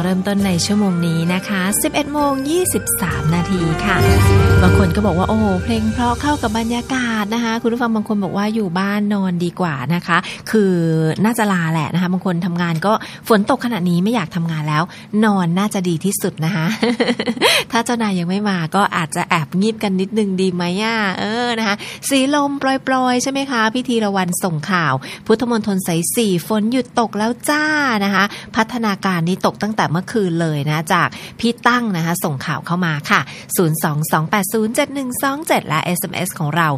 ริ่มต้นในชั่วโมงนี้นะคะ 11:23 นาทีค่ะบางคนก็บอกว่าโอ้โหเพลงเพราะเข้ากับบรรยากาศนะคะคุณผู้ฟังบางคนบอกว่าอยู่บ้านนอนดีกว่านะคะคือน่าจะลาแหละนะคะบางคนทำงานก็ฝนตกขนาดนี้ไม่อยากทำงานแล้วนอนน่าจะดีที่สุดนะคะ ถ้าเจ้านายยังไม่มาก็อาจจะแอบงีบกันนิดนึงดีไหมนะคะสีลมปลอยๆใช่ไหมคะพี่ธีรวรรณส่งข่าวพุทธมณฑลสาย4ฝนหยุดตกแล้วจ้านะคะพัฒนาการนี้ตกตั้งแต่เมื่อคืนเลยนะจากพี่ตั้งนะคะส่งข่าวเข้ามาค่ะ 022807127 และ SMS ของเรา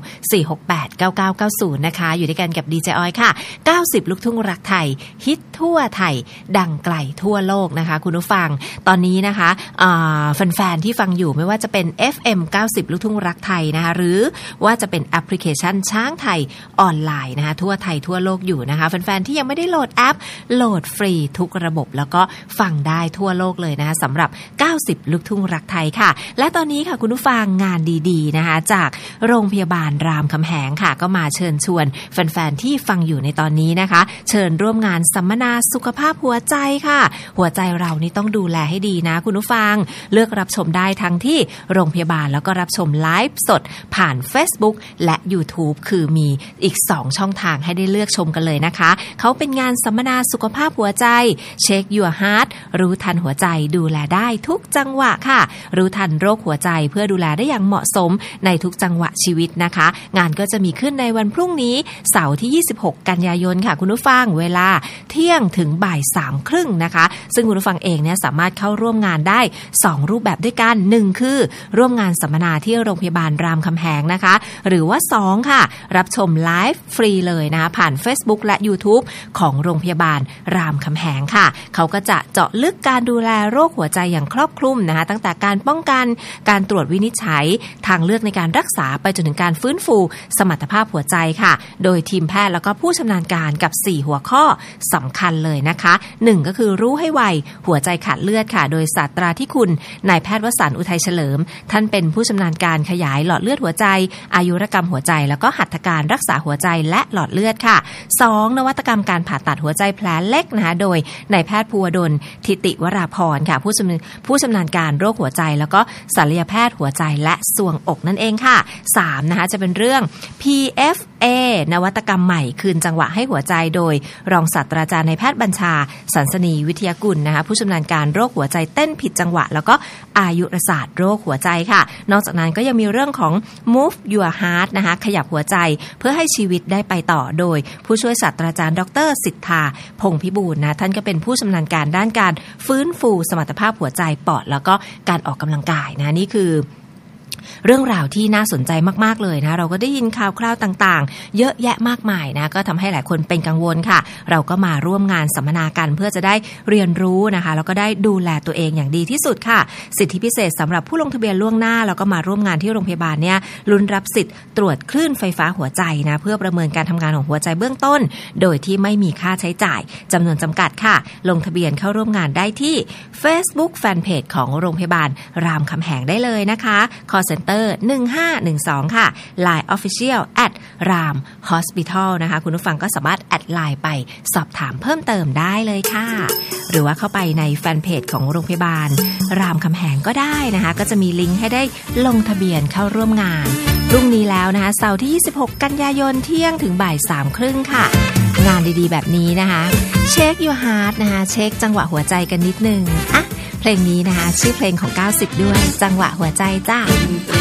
4689990 นะคะอยู่ด้วยกันกับ DJ ออยค่ะ90ลูกทุ่งรักไทยฮิตทั่วไทยดังไกลทั่วโลกนะคะคุณผู้ฟังตอนนี้นะคะแฟนๆที่ฟังอยู่ไม่ว่าจะเป็น FM 90ลูกทุ่งรักไทยนะคะหรือว่าจะเป็นแอปพลิเคชันช้างไทยออนไลน์นะคะทั่วไทยทั่วโลกอยู่นะคะแฟนๆที่ยังไม่ได้โหลดแอปโหลดฟรีทุกระบบแล้วก็ฟังได้ทั่วโลกเลยนะคะสำหรับ90ลูกทุ่งรักไทยค่ะและตอนนี้ค่ะคุณผู้ฟังงานดีๆนะคะจากโรงพยาบาลรามคำแหงค่ะก็มาเชิญชวนแฟนๆที่ฟังอยู่ในตอนนี้นะคะเชิญร่วมงานสัมมนาสุขภาพหัวใจค่ะหัวใจเรานี่ต้องดูแลให้ดีนะคุณผู้ฟังเลือกรับชมได้ทั้งที่โรงพยาบาลแล้วก็รับชมไลฟ์สดผ่าน Facebook และ YouTube คือมีอีก2ช่องทางให้ได้เลือกชมกันเลยนะคะเขาเป็นงานสัมมนาสุขภาพหัวใจ Check Your Heart รู้ทันหัวใจดูแลได้ทุกจังหวะค่ะรู้ทันโรคหัวใจเพื่อดูแลได้อย่างเหมาะสมในทุกจังหวะชีวิตนะคะงานก็จะมีขึ้นในวันพรุ่งนี้เสาร์ที่26กันยายนค่ะคุณผู้ฟังเวลาเที่ยงถึงบ่าย 3:30 นะคะซึ่งคุณผู้ฟังเองเนี่ยสามารถเข้าร่วมงานได้2รูปแบบด้วยกัน1คือร่วมงานสัมมนาที่โรงพยาบาลรามคำแหงนะคะหรือว่า2ค่ะรับชมไลฟ์ฟรีเลยนะคะผ่าน Facebook และ YouTube ของโรงพยาบาลรามคำแหงค่ะเขาก็จะเจาะลึกการดูแลโรคหัวใจอย่างครอบคลุมนะคะตั้งแต่การป้องกันการตรวจวินิจฉัยทางเลือกในการรักษาไปจนถึงการฟื้นฟูสมรรถภาพหัวใจค่ะโดยทีมแพทย์แล้วก็ผู้ชำนาญการกับ4หัวข้อสำคัญเลยนะคะ1ก็คือรู้ให้ไวหัวใจขาดเลือดค่ะโดยศาสตราธิคุณนายแพทย์วสันต์อุทัยเฉลิมท่านเป็นผู้ชำนาญการขยายหลอดเลือดหัวใจอายุรกรรมหัวใจแล้วก็หัตถการรักษาหัวใจและหลอดเลือดค่ะ2นวัตกรรมการผ่าตัดหัวใจแผลเล็กนะคะโดยนายแพทย์ภูวดลทิติวราพรค่ะผู้ชำนาญการโรคหัวใจแล้วก็ศัลยแพทย์หัวใจและทรวงอกนั่นเองค่ะ3นะคะจะเป็นเรื่อง PFA นวัตกรรมใหม่คืนจังหวะให้หัวใจโดยรองศาสตราจารย์นายแพทย์บัญชาสันสนีวิทยากุลนะคะผู้ชำนาญการโรคหัวใจเต้นผิดจังหวะแล้วก็อายุรศาสตร์โรคหัวใจค่ะนอกจากนั้นก็ยังมีเรื่องของ Move Your Heart นะคะขยับหัวใจเพื่อให้ชีวิตได้ไปต่อโดยผู้ช่วยศาสตราจารย์ดร.สิทธาพงษ์พิบูลย์นะท่านก็เป็นผู้ชำนาญการด้านการฟื้นฟูสมรรถภาพหัวใจปอดแล้วก็การออกกำลังกายนะนี่คือเรื่องราวที่น่าสนใจมากๆเลยนะเราก็ได้ยินข่าวคราวต่างๆเยอะแยะมากมายนะก็ทำให้หลายคนเป็นกังวลค่ะเราก็มาร่วมงานสัมมนากันเพื่อจะได้เรียนรู้นะคะแล้วก็ได้ดูแลตัวเองอย่างดีที่สุดค่ะสิทธิพิเศษสำหรับผู้ลงทะเบียนล่วงหน้าแล้วก็มาร่วมงานที่โรงพยาบาลเนี่ยลุ้นรับสิทธิ์ตรวจคลื่นไฟฟ้าหัวใจนะเพื่อประเมินการทำงานของหัวใจเบื้องต้นโดยที่ไม่มีค่าใช้จ่ายจำนวนจำกัดค่ะลงทะเบียนเข้าร่วมงานได้ที่ Facebook Fanpage ของโรงพยาบาลรามคำแหงได้เลยนะคะ Call Center 1512ค่ะ Line Official @ram Hospital นะคะคุณผู้ฟังก็สามารถแอดไลน์ไปสอบถามเพิ่มเติมได้เลยค่ะหรือว่าเข้าไปในแฟนเพจของโรงพยาบาลรามคำแหงก็ได้นะคะก็จะมีลิงก์ให้ได้ลงทะเบียนเข้าร่วมงานพรุ่งนี้แล้วนะคะเสาร์ที่26กันยายนเที่ยงถึงบ่าย 3:30 ค่ะงานดีๆแบบนี้นะคะ Check Your Heart นะคะเช็คจังหวะหัวใจกันนิดนึงอ่ะเพลงนี้นะคะชื่อเพลงของ90ด้วยจังหวะหัวใจจ้า